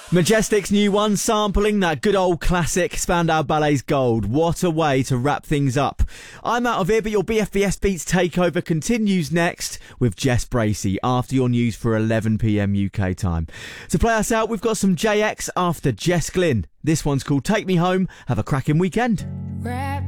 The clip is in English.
Majestic's new one, sampling that good old classic Spandau Ballet's Gold. What a way to wrap things up. I'm out of here, but your BFBS Beats takeover continues next with Jess Bracey after your news for 11 p.m. UK time. To play us out, we've got some JX after Jess Glynn. This one's called Take Me Home. Have a cracking weekend.